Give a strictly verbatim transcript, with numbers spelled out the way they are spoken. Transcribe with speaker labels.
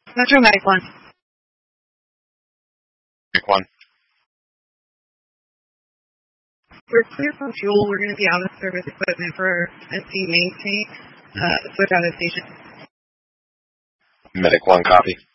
Speaker 1: Metro Medic one.
Speaker 2: Medic one.
Speaker 1: We're clear for fuel. We're going to be out of service equipment for S C main tank. Uh, switch out of station.
Speaker 2: Medic one, copy.